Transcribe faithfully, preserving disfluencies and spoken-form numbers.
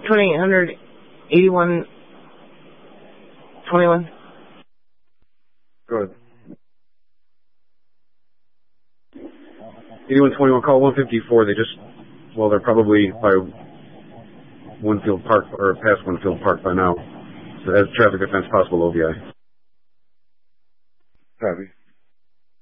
twenty-eight hundred, eighty-one, twenty-one. Good. eighty-one twenty-one, call one fifty-four. They just, well, they're probably by Winfield Park, or past Winfield Park by now. So that's traffic offense, possible O V I.